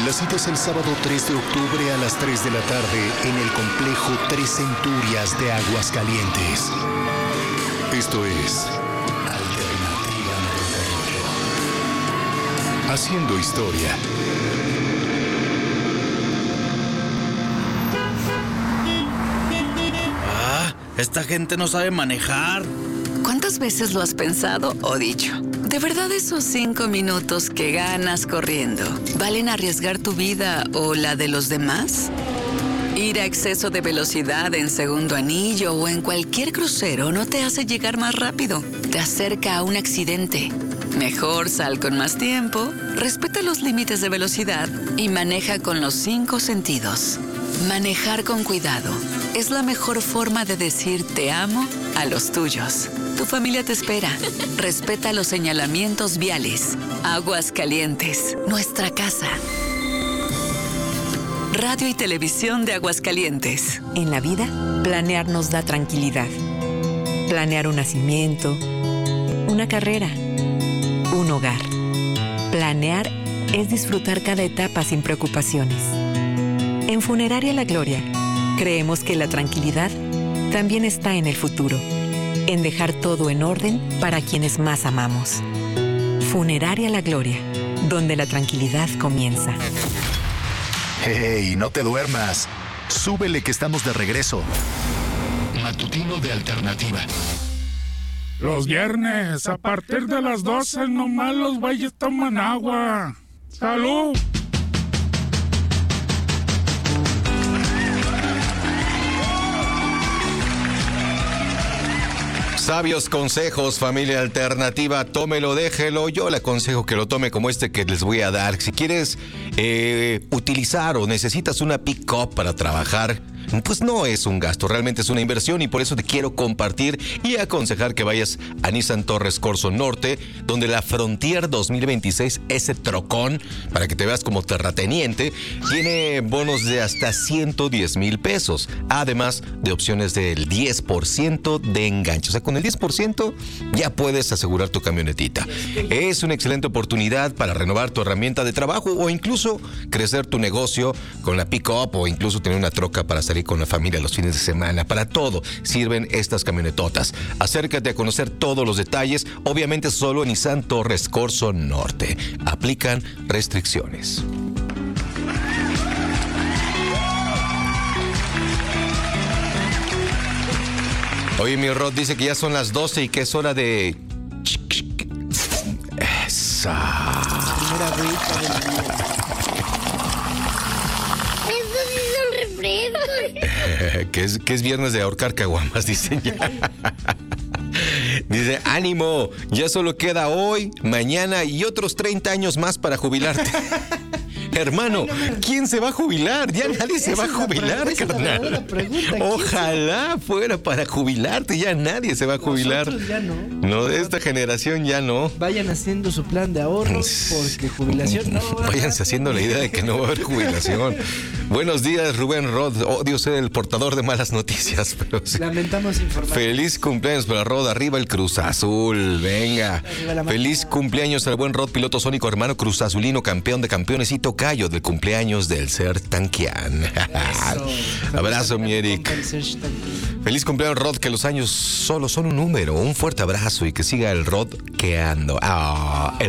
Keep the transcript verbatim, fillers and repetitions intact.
La cita es el sábado tres de octubre a las tres de la tarde en el complejo Tres Centurias de Aguascalientes. Esto es Alternativa noventa y ocho. Haciendo historia. Ah, esta gente no sabe manejar. ¿Cuántas veces lo has pensado o dicho? ¿De verdad esos cinco minutos que ganas corriendo valen arriesgar tu vida o la de los demás? Ir a exceso de velocidad en segundo anillo o en cualquier crucero no te hace llegar más rápido, te acerca a un accidente. Mejor sal con más tiempo, respeta los límites de velocidad y maneja con los cinco sentidos. Manejar con cuidado es la mejor forma de decir te amo a los tuyos. Tu familia te espera. Respeta los señalamientos viales. Aguascalientes, nuestra casa. Radio y Televisión de Aguascalientes. En la vida, planear nos da tranquilidad. Planear un nacimiento, una carrera, un hogar. Planear es disfrutar cada etapa sin preocupaciones. En Funeraria La Gloria, creemos que la tranquilidad también está en el futuro, en dejar todo en orden para quienes más amamos. Funeraria La Gloria, donde la tranquilidad comienza. ¡Hey, no te duermas! Súbele que estamos de regreso. Matutino de Alternativa. Los viernes, a partir de las doce, nomás los güeyes toman agua. ¡Salud! Sabios consejos, familia alternativa, tómelo, déjelo. Yo le aconsejo que lo tome como este que les voy a dar. Si quieres eh, utilizar o necesitas una pick-up para trabajar, pues no es un gasto, realmente es una inversión y por eso te quiero compartir y aconsejar que vayas a Nissan Torres Corzo Norte, donde la Frontier dos mil veintiséis, ese trocón, para que te veas como terrateniente, tiene bonos de hasta ciento diez mil pesos, además de opciones del diez por ciento de enganche. O sea, con el diez por ciento ya puedes asegurar tu camionetita. Es una excelente oportunidad para renovar tu herramienta de trabajo o incluso crecer tu negocio con la pick-up o incluso tener una troca para salir con la familia los fines de semana. Para todo sirven estas camionetotas. Acércate a conocer todos los detalles, obviamente solo en Nissan Torres Corzo Norte. Aplican restricciones. Oye, mi Rod dice que ya son las doce y que es hora de... Esa. que, es, que es viernes de ahorcar caguamas, dicen ya. Dice, ánimo, ya solo queda hoy, mañana y otros treinta años más para jubilarte. Hermano, ¿quién se va a jubilar? Ya nadie se va a jubilar, carnal. Ojalá fuera para jubilarte, ya nadie se va a jubilar. Nosotros ya no. No, de esta generación ya no. Vayan haciendo su plan de ahorros porque jubilación no va a Váyanse haciendo la idea de que no va a haber jubilación. Buenos días, Rubén Rod. Odio ser el portador de malas noticias, pero sí. Lamentamos informar. Feliz cumpleaños para Rod. Arriba el Cruz Azul. Venga. Feliz cumpleaños al buen Rod, piloto sónico, hermano Cruz Azulino, campeón de campeones y tocayo del cumpleaños del Ser Tanquian. Abrazo, mi Eric. Feliz cumpleaños, Rod, que los años solo son un número. Un fuerte abrazo y que siga el Rod queando. Ah, el